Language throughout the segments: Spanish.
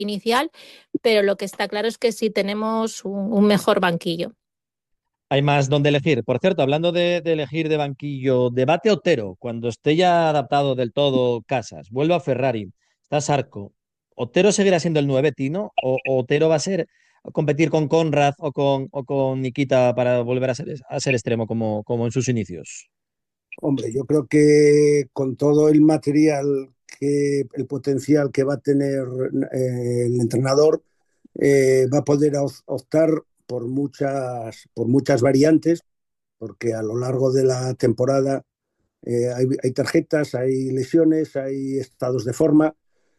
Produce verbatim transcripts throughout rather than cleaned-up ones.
inicial, pero lo que está claro es que sí tenemos un, un mejor banquillo. Hay más donde elegir. Por cierto, hablando de, de elegir de banquillo, debate Otero, cuando esté ya adaptado del todo Casas, vuelva a Ferrari, está Sarco, ¿Otero seguirá siendo el nueve Tino? ¿O, o Otero va a ser a competir con Conrad o con, o con Nikita para volver a ser, a ser extremo como, como en sus inicios? Hombre, yo creo que con todo el material, que el potencial que va a tener eh, el entrenador, eh, va a poder optar por muchas, por muchas variantes, porque a lo largo de la temporada eh, hay, hay tarjetas, hay lesiones, hay estados de forma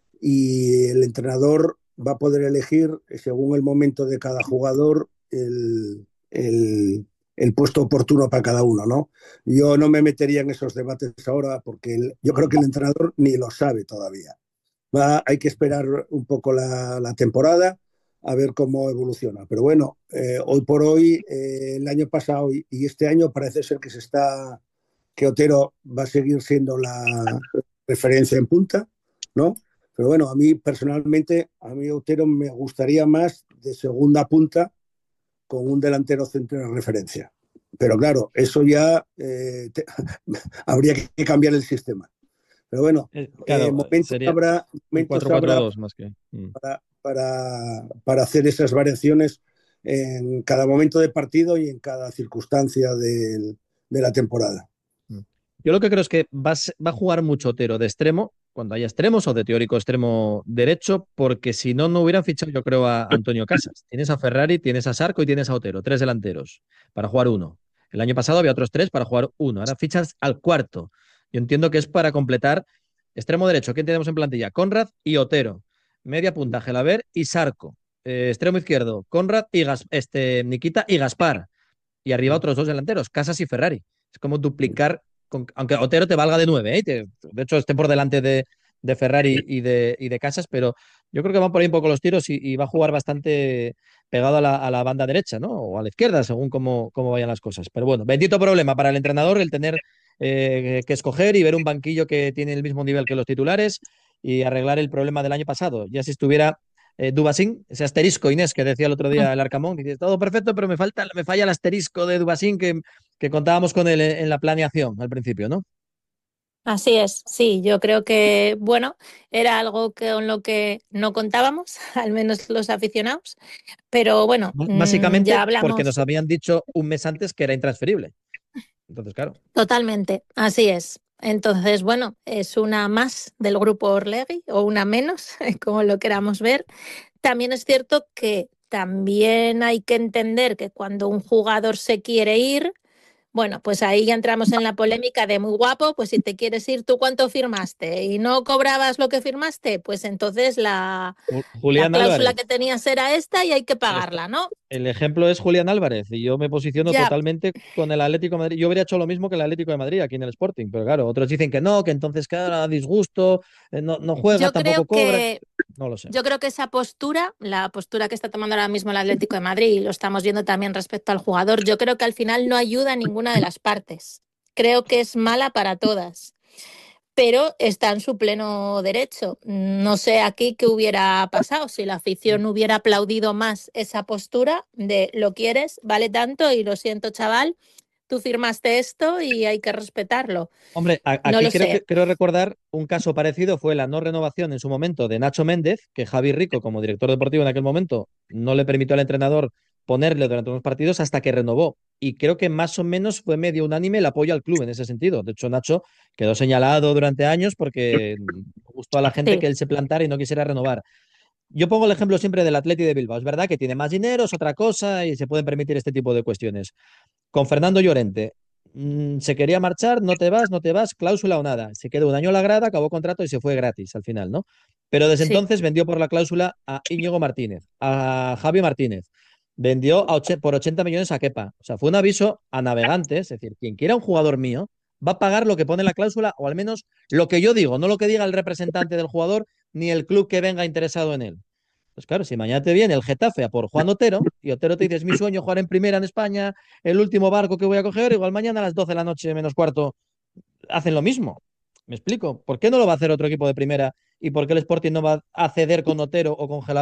y el entrenador va a poder elegir, según el momento de cada jugador, el, el, el puesto oportuno para cada uno, ¿no? Yo no me metería en esos debates ahora porque el, yo creo que el entrenador ni lo sabe todavía. Va, hay que esperar un poco la, la temporada a ver cómo evoluciona. Pero bueno, eh, hoy por hoy, eh, el año pasado y, y este año parece ser que se está, que Otero va a seguir siendo la referencia en punta, ¿no? Pero bueno, a mí personalmente, a mí Otero me gustaría más de segunda punta con un delantero centro de referencia. Pero claro, eso ya eh, te, habría que cambiar el sistema. Pero bueno, Eh, eh, claro, momentos sería habrá, un momentos cuatro cuatro habrá dos más que. Mm. para, para, para, hacer esas variaciones en cada momento de partido y en cada circunstancia de, de la temporada. Mm. Yo lo que creo es que va a, se- va a jugar mucho Otero de extremo, cuando haya extremos o de teórico extremo derecho, porque si no, no hubieran fichado, yo creo, a Antonio Casas. Tienes a Ferrari, tienes a Sarco y tienes a Otero, tres delanteros para jugar uno. El año pasado había otros tres para jugar uno. Ahora fichas al cuarto. Yo entiendo que es para completar extremo derecho. ¿Quién tenemos en plantilla? Conrad y Otero. Media punta, Gelaber y Sarco. Eh, extremo izquierdo, Conrad y Gas- este, Nikita y Gaspar. Y arriba otros dos delanteros, Casas y Ferrari. Es como duplicar, con, aunque Otero te valga de nueve, ¿eh? Te, de hecho esté por delante de, de Ferrari y de, y de, Casas, pero yo creo que van por ahí un poco los tiros y, y va a jugar bastante pegado a la, a la, banda derecha, ¿no? O a la izquierda, según cómo, cómo vayan las cosas. Pero bueno, bendito problema para el entrenador el tener eh, que escoger y ver un banquillo que tiene el mismo nivel que los titulares y arreglar el problema del año pasado. Ya si estuviera eh, Dubasín, ese asterisco Inés que decía el otro día el Arcamón, que dice, todo perfecto, pero me falta, me falla el asterisco de Dubasín que, que contábamos con él en la planeación al principio, ¿no? Así es, sí, yo creo que, bueno, era algo que, con lo que no contábamos, al menos los aficionados, pero bueno, mmm, ya Básicamente porque hablamos nos habían dicho un mes antes que era intransferible. Entonces, claro. totalmente, así es. Entonces, bueno, es una más del grupo Orlegui o una menos, como lo queramos ver. También es cierto que también hay que entender que cuando un jugador se quiere ir, bueno, pues ahí ya entramos en la polémica de muy guapo, pues si te quieres ir, ¿tú cuánto firmaste? Y no cobrabas lo que firmaste, pues entonces la, la Julián cláusula que Álvarez. tenías era esta y hay que Esta- pagarla, ¿no? el ejemplo es Julián Álvarez y yo me posiciono Ya, totalmente con el Atlético de Madrid. Yo habría hecho lo mismo que el Atlético de Madrid aquí en el Sporting, pero claro, otros dicen que no, que entonces queda disgusto, eh, no, no juega, yo tampoco creo cobra. que No lo sé. yo creo que esa postura, la postura que está tomando ahora mismo el Atlético de Madrid, y lo estamos viendo también respecto al jugador, yo creo que al final no ayuda a ninguna de las partes. Creo que es mala para todas, pero está en su pleno derecho. No sé aquí qué hubiera pasado si la afición hubiera aplaudido más esa postura de lo quieres, vale tanto y lo siento, chaval, tú firmaste esto y hay que respetarlo. Hombre, a- No aquí lo creo sé. que quiero recordar un caso parecido, fue la no renovación en su momento de Nacho Méndez, que Javi Rico, como director deportivo en aquel momento, no le permitió al entrenador ponerle durante unos partidos hasta que renovó. Y creo que más o menos fue medio unánime el apoyo al club en ese sentido. De hecho, Nacho quedó señalado durante años porque gustó a la gente Sí, que él se plantara y no quisiera renovar. Yo pongo el ejemplo siempre del Atleti de Bilbao. Es verdad que tiene más dinero, es otra cosa y se pueden permitir este tipo de cuestiones. Con Fernando Llorente, mmm, se quería marchar, no te vas, no te vas, cláusula o nada. Se quedó un año a la grada, acabó contrato y se fue gratis al final, ¿no? Pero desde sí, entonces vendió por la cláusula a Íñigo Martínez, a Javi Martínez. Vendió a och- por ochenta millones a Kepa. O sea, fue un aviso a navegantes, es decir, quien quiera un jugador mío va a pagar lo que pone la cláusula o al menos lo que yo digo, no lo que diga el representante del jugador ni el club que venga interesado en él. Pues claro, si mañana te viene el Getafe a por Juan Otero y Otero te dice es mi sueño jugar en primera en España, el último barco que voy a coger, igual mañana a las doce de la noche menos cuarto hacen lo mismo. ¿Me explico? ¿Por qué no lo va a hacer otro equipo de primera y por qué el Sporting no va a ceder con Otero o con